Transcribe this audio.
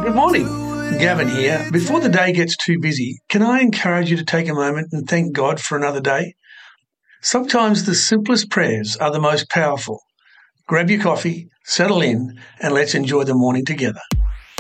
Good morning. Gavin here. Before the day gets too busy, can I encourage you to take a moment and thank God for another day? Sometimes the simplest prayers are the most powerful. Grab your coffee, settle in, and let's enjoy the morning together.